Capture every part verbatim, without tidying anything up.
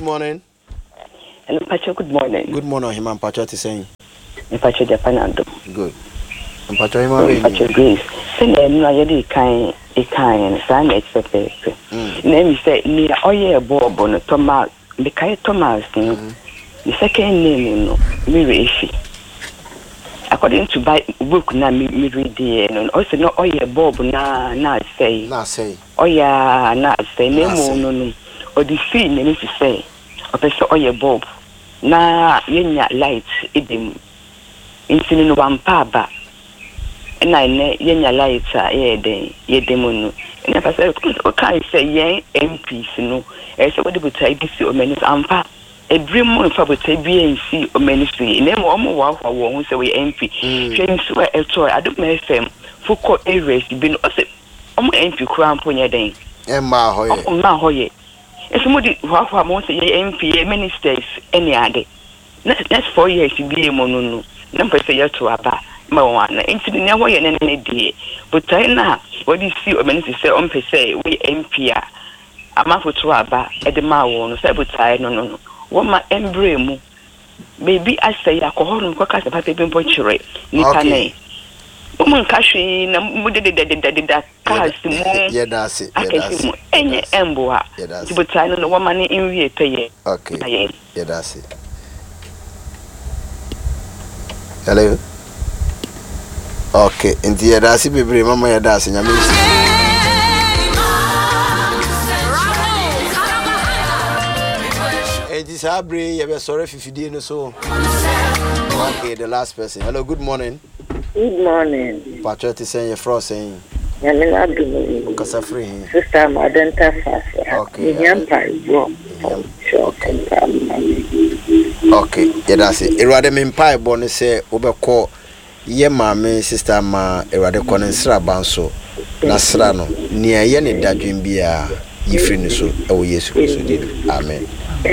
morning. Hello, Pacho, good morning. Good morning, Himan Pacho is saying. Pacho Japanando. Good. Pacho Himan Pacho Grace. Send a new idea kind, a kind, and son expect. Name is say, near Oye Bob on Thomas, the Kai Thomas. The second name, no, Mirishi. According to by book, na me read the and also no Oye Bob na na say. Na say. Oya na say, name no no. Or the fee, name to say. Or person Oye Bob. Na yenya light idim intini no wampa ba na ne yenya light a ye den ye demonu na pasa o kan say yen M Ps no e say wodi butai bi si o mani ampa e dream mo fa butai bi ensi o mani si na mo mo wa hwa wo hu say we M P hwe nso e to adom F M foko areas bi no o say o mo M P kura ampo nya den e ma hoye o ma hoye e mo di hwa hwa mo say ye M P ministers any ade next four years be mo no no na pese ye to aba ma wana intini nya ho ye ne ne die but na what you see o many say on pese we M P a amafo to aba e de ma wo no say but no no no wo ma embre mu baby asay akohoro ko ka papa bi mpo chire ni pane wo man ka hwe na mu de de de de de ka si mu ye da se ye da se enye embo ha but no no wo ma ne nwie peye okay ye da se. Hello. Okay, in the Yadasi Bibre, Mama Yadasi, Yamis. It is Abri, you were sorry if you didn't so. Okay, the last person. Hello, good morning. Good morning. Patriot is saying your frost saying. Yamina Abdul. Because free. Sister Madenta Fasa. Okay. Okay, Yadasi. Erade Mimpai Bonnie say, Obeko. Ye mama sister ma erade kono nsra banso na sra no ne aye ne dadwen bia yifri ne so e wo Yesu Kristo di amen.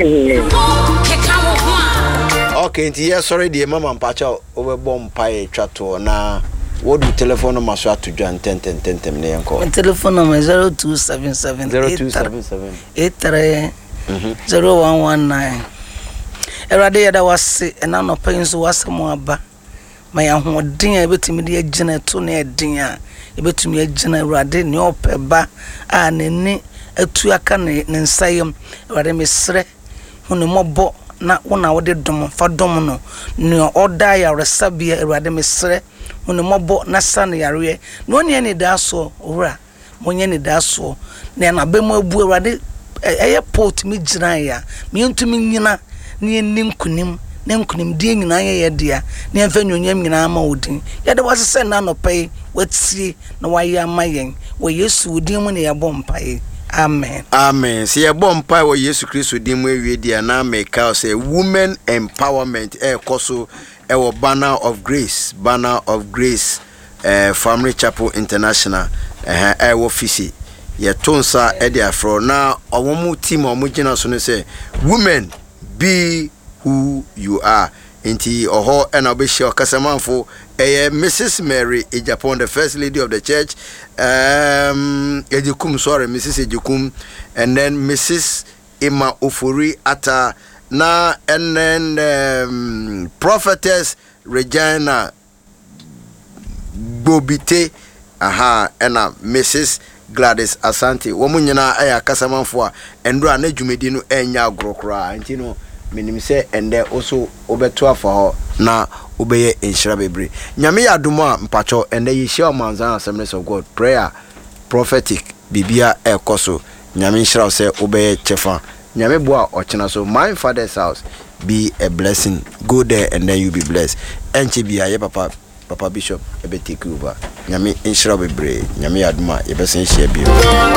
Okay, nti ye sorry die mama mpacha obebo mpae twato na wodu telephone number so atodwan ten ten ten ten ne yanko telephone number zero two seven seven zero two seven seven eight three zero one one nine. Erade yada wase ena no pen so wase mo aba my hoden a betimi de agina to na edin a ebetumi agina Awurade ne opeba a neni atu aka ne nsayem Awurade mesre hunu mobo na wona wode dom fa dom no ne oda ya resabia Awurade mesre hunu mobo na san yare no ne ne da so owura monye ne da so ne na bemu abu Awurade eye port mi gina ya mi ntumi nyina ne ninkunim ne nkunim die nyina ye dia ne emfa nyonyam nyina ama odin ye de wasese na no pai watie na waye amayen wo Yesu odin mu ne ye bompai amen amen se ye bompai wo Yesu Kristo odin mu ewie dia na make say women empowerment e koso e wo Banner of Grace Banner of Grace eh Family Chapel International eh e wo fisi ye tonsa e dia fro na owomu team omu gina so ne say women be who you are. Inti oho and obesho kasamanfo eh Missus Mary Ejapon, the first lady of the church. Um Ejukum, sorry, Missus Ejukum, and then Missus Emma Ofuri Ata na and then um, Prophetess Regina Bobite aha and uh, Missus Gladys Asante. Womunyana aya kasamanfo endro anadwumedi no enya agrokra nti no minim se ende also obeto afa na obeye enhira bebre nyame yadomo mpacho ende yihia manzan Assemblies of God prayer prophetic bibia ekoso nyame nhira se obeye chefa nyame boa ochena so my father's house be a blessing go there and then you be blessed enche bia ye papa papa bishop ebe take over nyame nhira bebre nyame yadomo ye besen hia bi